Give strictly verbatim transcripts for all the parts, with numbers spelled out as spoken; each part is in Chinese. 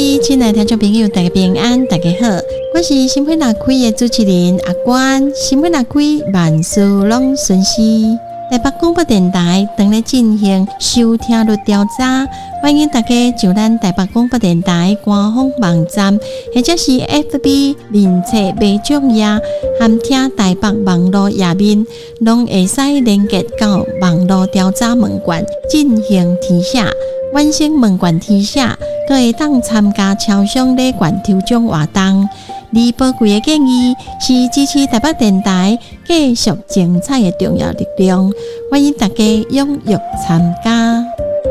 机，亲爱的听众朋友，大家平安，大家好，我是心花那开的主持人阿关。心花那开，万事拢顺心。台北广播电台正在进行收听率调查，欢迎大家上咱台北广播电台官方网站，或者是 F B 连册买奖页，含听台北网络页面，拢会使连接到网络调查问卷进行填写。完成问卷填写，阁会当参加超商礼券抽奖活动。而宝贵的建议是支持台北电台继续精彩的重要力量，欢迎大家踊跃参加。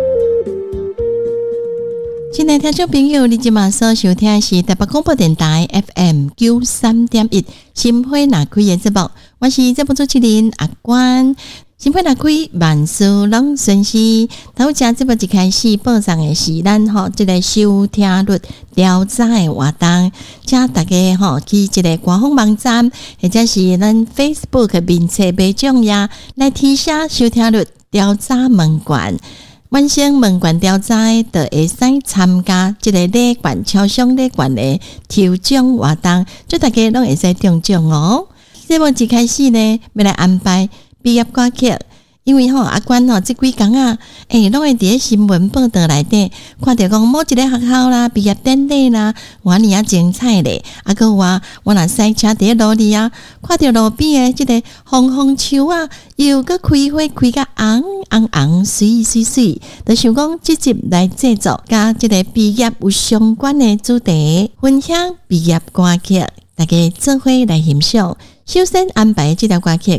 亲爱的听众朋友，你今晚所收听的是台北广播电台 F M 九三点一心花那开的节目，我是节目主持人阿关。心花那开，万事拢顺心。头家节目一开始播送的是咱吼这个收听率调查的活动，请大家吼去这个官方网站，或者是咱 Facebook 面册买奖页来填写收听率调查问卷。完成问卷调查就会使参加这个礼券超商礼券的抽奖活动，祝大家拢会使中奖哦。节目一开始呢，要来安排毕业歌曲，因为吼阿关吼这几工啊，诶，拢会伫咧新闻报道内底看到讲某一个学校啦、毕业典礼啦，偌尼啊精彩咧。啊，个话我若赛车伫咧路里啊，看到路边诶即个红红树啊，又个开花开甲红红红水水水，就想讲即集来制作甲即个毕业有相关诶主题，分享毕业歌曲，大家做伙来欣赏。首先安排这条歌曲。